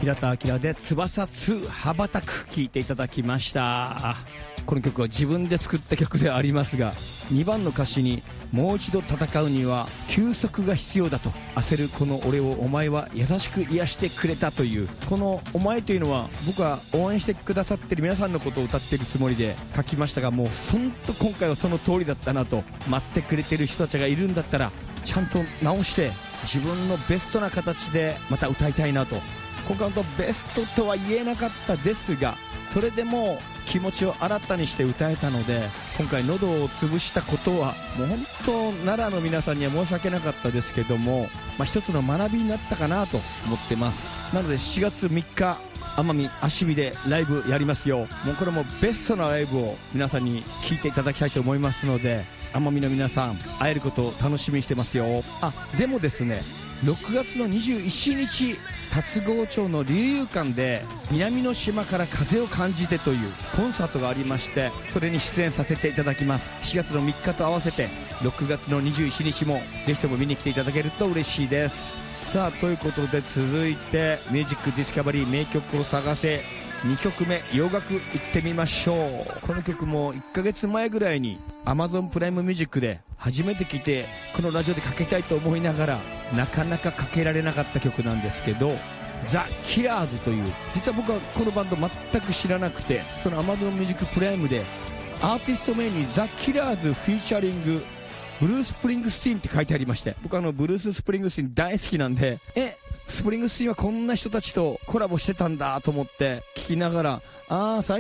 平田明で翼2羽ばたく聴いていただきました。この曲は自分で作った曲ではありますが、2番の歌詞にもう一度戦うには休息が必要だと、焦るこの俺をお前は優しく癒してくれたという、このお前というのは僕は応援してくださってる皆さんのことを歌っているつもりで書きましたが、もう本当今回はその通りだったなと。待ってくれてる人たちがいるんだったらちゃんと直して自分のベストな形でまた歌いたいなと。今回はベストとは言えなかったですが、それでも気持ちを新たにして歌えたので、今回喉を潰したことはもう本当奈良の皆さんには申し訳なかったですけども、一つの学びになったかなと思ってます。なので7月3日奄美芦美でライブやりますよ。もうこれもベストなライブを皆さんに聴いていただきたいと思いますので、奄美の皆さん会えることを楽しみにしてますよ。でもですね、6月の21日龍郷町の竜遊館で南の島から風を感じてというコンサートがありまして、それに出演させていただきます。4月の3日と合わせて6月の21日もぜひとも見に来ていただけると嬉しいです。さあということで、続いてミュージックディスカバリー名曲を探せ2曲目洋楽いってみましょう。この曲も1ヶ月前ぐらいに Amazon プライムミュージックで初めて聴いて、このラジオでかけたいと思いながらなかなかかけられなかった曲なんですけど、ザ・キラーズという、実は僕はこのバンド全く知らなくて、その Amazon ミュージックプライムでアーティスト名にザ・キラーズフィーチャリングブルース・スプリングスティーンって書いてありまして、僕ブルース・スプリングスティーン大好きなんで、スプリングスティーンはこんな人たちとコラボしてたんだと思って聞きながら、最